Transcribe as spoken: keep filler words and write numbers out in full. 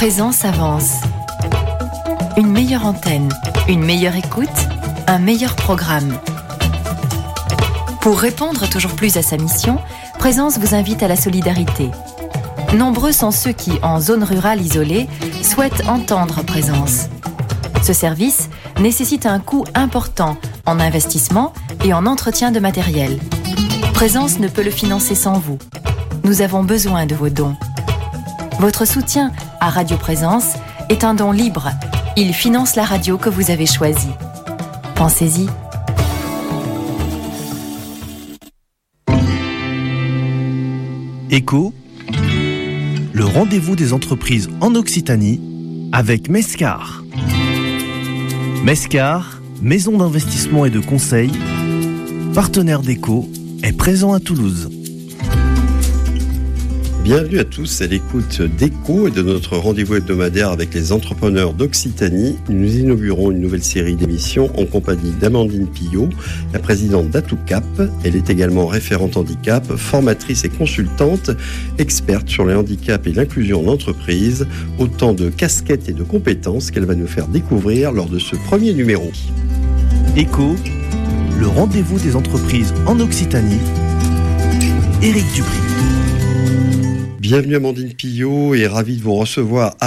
Présence avance. Une meilleure antenne, une meilleure écoute, un meilleur programme. Pour répondre toujours plus à sa mission, Présence vous invite à la solidarité. Nombreux sont ceux qui, en zone rurale isolée, souhaitent entendre Présence. Ce service nécessite un coût important en investissement et en entretien de matériel. Présence ne peut le financer sans vous. Nous avons besoin de vos dons. Votre soutien à Radio Présence est un don libre. Il finance la radio que vous avez choisie. Pensez-y. Écho, le rendez-vous des entreprises en Occitanie avec Mescar. Mescar, maison d'investissement et de conseil, partenaire d'Écho, est présent à Toulouse. Bienvenue à tous à l'écoute d'Écho et de notre rendez-vous hebdomadaire avec les entrepreneurs d'Occitanie. Nous inaugurons une nouvelle série d'émissions en compagnie d'Amandine Pillot, la présidente d'Atoucap. Elle est également référente handicap, formatrice et consultante, experte sur les handicaps et l'inclusion en entreprise. Autant de casquettes et de compétences qu'elle va nous faire découvrir lors de ce premier numéro. Écho, le rendez-vous des entreprises en Occitanie. Éric Dupri. Bienvenue Amandine Pillot et ravi de vous recevoir